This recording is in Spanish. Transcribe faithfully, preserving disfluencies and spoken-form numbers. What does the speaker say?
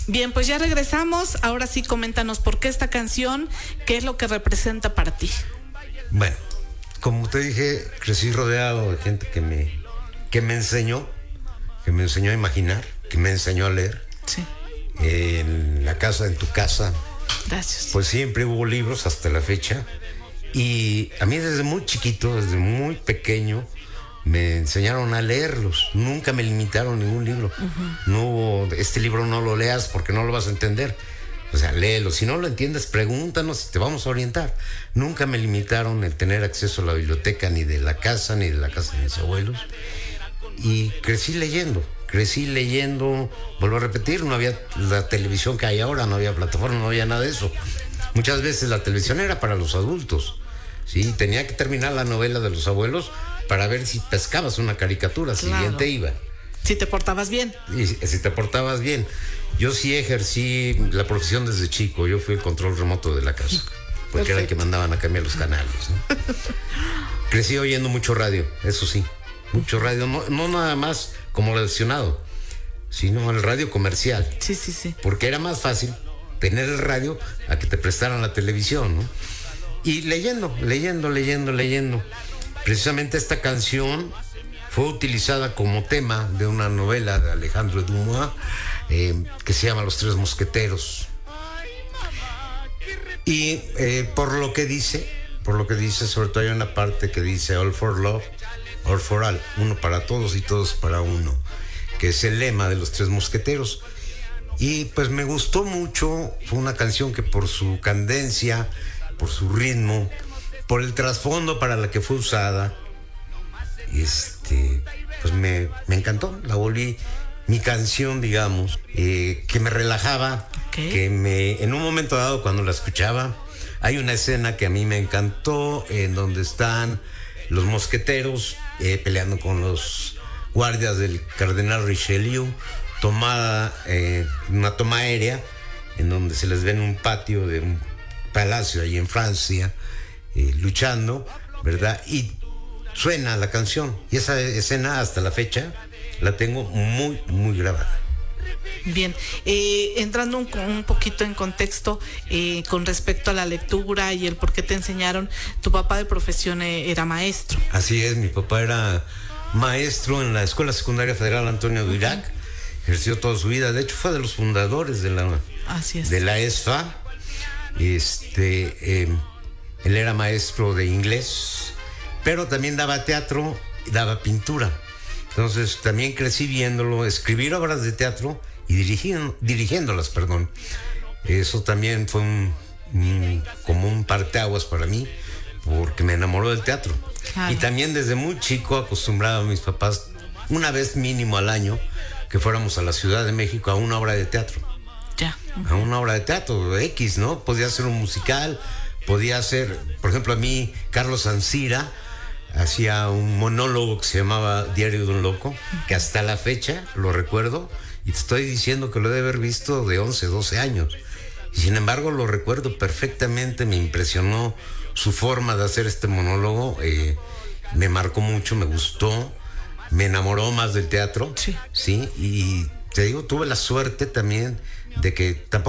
Bien, pues ya regresamos. Ahora sí, coméntanos por qué esta canción, qué es lo que representa para ti. Bueno, como te dije, crecí rodeado de gente que me, que me enseñó, que me enseñó a imaginar, que me enseñó a leer. Sí. En la casa, en tu casa. Gracias. Pues siempre hubo libros hasta la fecha. Y a mí desde muy chiquito, desde muy pequeño, me enseñaron a leerlos. Nunca me limitaron ningún libro. Uh-huh. No hubo, este libro no lo leas porque no lo vas a entender. O sea, léelo. Si no lo entiendes, pregúntanos y te vamos a orientar. Nunca me limitaron el tener acceso a la biblioteca ni de la casa, ni de la casa de mis abuelos. Y crecí leyendo. Crecí leyendo, vuelvo a repetir, no había la televisión que hay ahora, no había plataforma, no había nada de eso. Muchas veces la televisión era para los adultos, ¿sí? Tenía que terminar la novela de los abuelos para ver si pescabas una caricatura, si claro. bien te iba. Si te portabas bien. Y si te portabas bien. Yo sí ejercí la profesión desde chico, yo fui el control remoto de la casa, porque Perfecto. Era el que mandaban a cambiar los canales, ¿no? Crecí oyendo mucho radio, eso sí, mucho radio, no, no nada más como relacionado, sino el radio comercial. Sí, sí, sí. Porque era más fácil tener el radio a que te prestaran la televisión, ¿no? Y leyendo, leyendo, leyendo, leyendo. Precisamente esta canción fue utilizada como tema de una novela de Alejandro Dumas eh, que se llama Los Tres Mosqueteros. Y eh, por lo que dice, por lo que dice, sobre todo hay una parte que dice All for Love, All for All, uno para todos y todos para uno, que es el lema de Los Tres Mosqueteros. Y pues me gustó mucho, fue una canción que por su cadencia, por su ritmo, por el trasfondo para la que fue usada, este, pues me, me encantó, la volví mi canción, digamos, eh, que me relajaba, okay. que me, en un momento dado cuando la escuchaba, hay una escena que a mí me encantó, en donde están los mosqueteros eh, peleando con los guardias del cardenal Richelieu, tomada, eh, una toma aérea, en donde se les ve en un patio de un palacio ahí en Francia, eh, luchando, ¿verdad? Y suena la canción, y esa escena hasta la fecha la tengo muy, muy grabada. Bien, eh, entrando un, un poquito en contexto eh, con respecto a la lectura y el por qué te enseñaron, tu papá de profesión eh, era maestro. Así es, mi papá era maestro en la Escuela Secundaria Federal Antonio Durac, uh-huh. ejerció toda su vida, de hecho fue de los fundadores de la, Así es. de la E S F A. Este, eh, él era maestro de inglés, pero también daba teatro y daba pintura. Entonces también crecí viéndolo, escribir obras de teatro y dirigiendo, dirigiéndolas, perdón. Eso también fue un, un, como un parteaguas para mí, porque me enamoró del teatro. Claro. Y también desde muy chico acostumbraba a mis papás, una vez mínimo al año, que fuéramos a la Ciudad de México a una obra de teatro. Ya. Uh-huh. A una obra de teatro, X, ¿no? Podía ser un musical, podía ser, por ejemplo, a mí, Carlos Ancira hacía un monólogo que se llamaba Diario de un Loco, que hasta la fecha lo recuerdo, y te estoy diciendo que lo he de haber visto de once, doce años. Y sin embargo lo recuerdo perfectamente, me impresionó su forma de hacer este monólogo, eh, me marcó mucho, me gustó, me enamoró más del teatro. Sí. Sí, y te digo, tuve la suerte también de que tampoco